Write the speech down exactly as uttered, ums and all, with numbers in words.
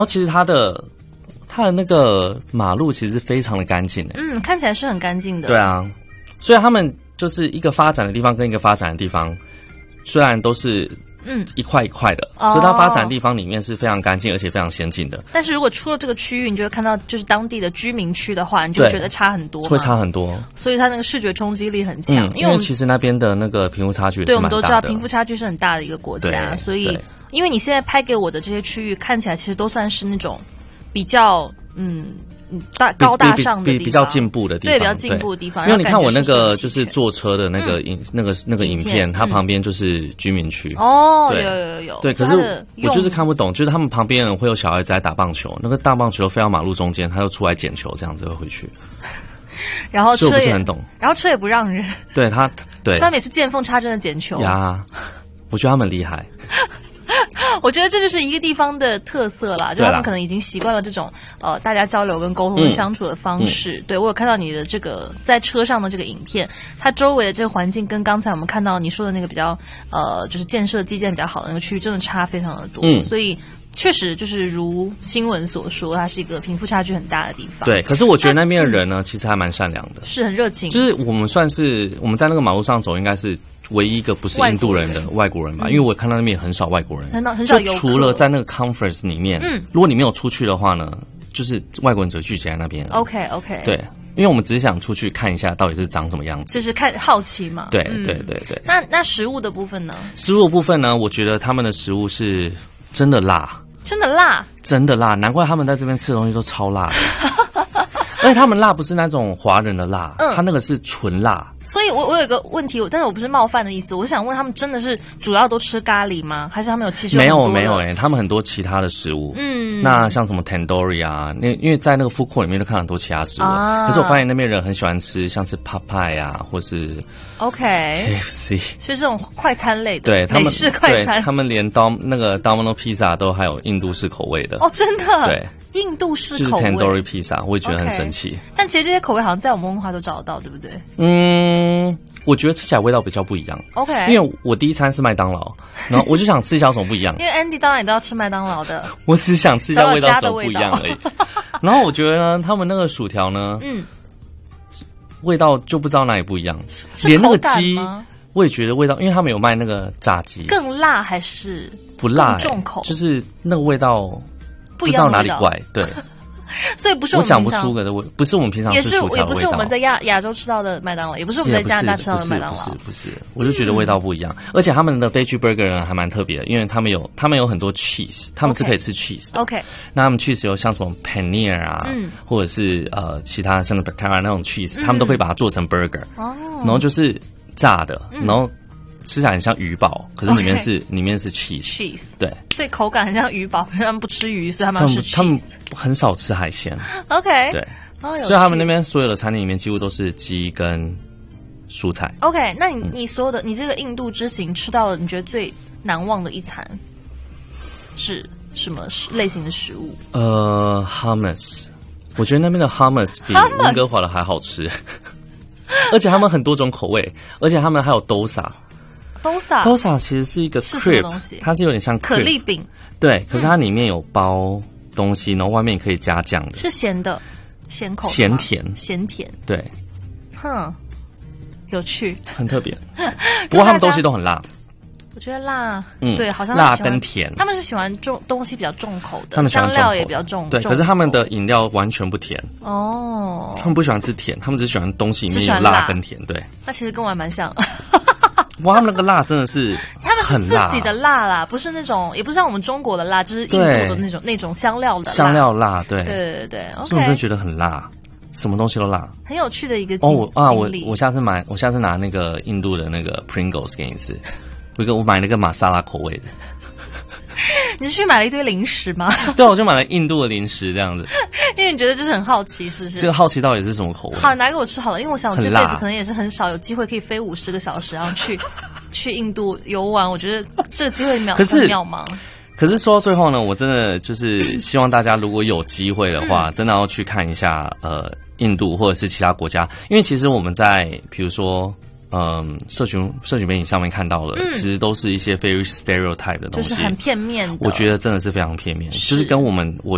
后其实它的它的那个马路其实非常的干净诶， 嗯，看起来是很干净的。 对啊，所以他们就是一个发展的地方跟一个发展的地方，虽然都是嗯一块一块的， 哦、 所以它发展的地方里面是非常干净而且非常先进的。 但是如果出了这个区域，你就会看到就是当地的居民区的话，你就会觉得差很多， 会差很多。 所以它那个视觉冲击力很强， 嗯、因为因为其实那边的那个贫富差距也是对，我们蛮大的。 都知道贫富差距是很大的一个国家，所以因为你现在拍给我的这些区域看起来其实都算是那种比较嗯。大高大上的地方， 比比较进步的地方， 对，比较进步的地方。 因为你看我那个就是坐车的那个影、嗯、那个那个影片，它旁边就是居民区。 哦， 对， 有有有。 对，可是我就是看不懂，就是他们旁边人会有小孩子在打棒球，那个大棒球飞到马路中间，他就出来捡球，这样子会回去。 然后车也不是很懂， 然后车也不让人。 对他，对， 他们也是见缝插针的捡球呀。我觉得他们厉害。 我觉得这就是一个地方的特色啦，就他们可能已经习惯了这种呃大家交流跟沟通跟相处的方式。嗯、对我有看到你的这个在车上的这个影片，它周围的这个环境跟刚才我们看到你说的那个比较呃就是建设基建比较好的那个区域，真的差非常的多。嗯，所以确实就是如新闻所说，它是一个贫富差距很大的地方。 对，可是我觉得那边的人呢，嗯、其实还蛮善良的， 是很热情。 就是我们算是我们在那个马路上走，应该是唯一一个不是印度人的外国人吧，因为我看到那边很少外国人， 很少很少游客。 除了在那个 conference 里面，嗯，如果你没有出去的话呢，就是外国人只会聚集在那边。 OK OK， 对，因为我们只是想出去看一下到底是长什么样子， 就是看好奇嘛。 对对对对。 那那食物的部分呢？ 食物的部分呢，我觉得他们的食物是真的辣， 真的辣， 真的辣，难怪他们在这边吃的东西都超辣的。而且他们辣不是那种华人的辣，嗯，他那个是纯辣。 所以我我有一个问题，但是我不是冒犯的意思，我想问他们真的是主要都吃咖喱吗？还是他们有其实没有没有哎、欸，他们很多其他的食物，嗯，那像什么 tandoori 啊，那因为在那个 food court 里面都看很多其他食物，啊、可是我发现那边人很喜欢吃像是 Popeye 啊，或是 OK K F C， 是这种快餐类的， 对，他们美式快餐， 他们连 Dom 那个 Domino Pizza 都还有印度式口味的哦，真的， 对。 印度式口味， 就是 Tandoori Pizza， 我也觉得很神奇。 Okay, 但其实这些口味好像在我们文化都找得到，对不对？ 嗯，我觉得吃起来味道比较不一样。 OK， 因为我第一餐是麦当劳，然后我就想吃一下有什么不一样。 因为 Andy 当然也都要吃麦当劳的， 我只想吃一下味道有什么不一样而已。然后我觉得呢，他们那个薯条呢，嗯，味道就不知道哪里不一样，连那个鸡，我也觉得味道，因为他们有卖那个炸鸡， 更辣还是不辣、欸？ 重口， 就是那个味道。 不知道哪里怪，对， 所以不是我们讲不出个的味，不是我们平常吃薯条的味道， 也不是我们在亚亚洲吃到的麦当劳，也不是我们在加拿大吃到的麦当劳， 不是不是，我就觉得味道不一样。嗯、而且他们的 veggie burger 呢还蛮特别的，因为他们有他们有很多 cheese， 他们是可以吃 cheese 的。 OK， 那他们 cheese 有像什么 paneer 啊，嗯、或者是呃其他像 Batara 那种 cheese，、嗯、他们都可以把它做成 burger，、哦、然后就是炸的，嗯、然后。吃起来很像鱼堡，可是里面是、okay. 里面是 cheese， cheese 对， 所以口感很像鱼堡，可是他们不吃鱼，所以他们要吃 cheese。 他们很少吃海鲜 ，OK， 对，哦、所以他们那边所有的餐厅里面几乎都是鸡跟蔬菜。 OK， 那你、嗯、你所有的你这个印度之行吃到了你觉得最难忘的一餐是什么类型的食物？ 呃 ，hummus， 我觉得那边的 hummus 比温哥华的还好吃，而且他们很多种口味，而且他们还有 dosa。dosa dosa 其实是一个 crepe， 它是有点像 crepe, 可丽饼， 对，可是它里面有包东西，然后外面可以加酱的， 是咸的，咸口的， 咸甜， 咸甜， 对， 哼，有趣， 很特别。不过他们东西都很辣， 我觉得辣，嗯，对，好像辣跟甜， 他们是喜欢重东西比较重口的， 他们喜欢香料也比较重， 对，可是他们的饮料完全不甜哦， 他们不喜欢吃甜，他们只喜欢东西里面有辣跟甜，对， 那其实跟我还蛮像。 哇，他们那个辣真的是他们是自己的辣啦，不是那种，也不是像我们中国的辣，就是印度的那种那种香料的辣香料辣，对对对对， 所以我真的觉得很辣，什么东西都辣， 很有趣的一个经哦啊，我我下次买，我下次拿那个印度的那个 Pringles 给你吃，我个我买了个玛莎拉口味的。 你是去买了一堆零食吗？ 对，我就买了印度的零食这样子， 因为你觉得就是很好奇，是不是？ 这个好奇到底是什么口味？ 好，拿给我吃好了，因为我想我这辈子可能也是很少有机会可以飞五十个小时，然后去去印度游玩。我觉得这个机会渺很渺茫。 可是说到最后呢，我真的就是希望大家如果有机会的话，嗯、真的要去看一下呃印度或者是其他国家，因为其实我们在比如说。嗯，社群社群媒体上面看到了，嗯、其实都是一些 very stereotype 的东西， 就是很片面的。 我觉得真的是非常片面，是就是跟我们我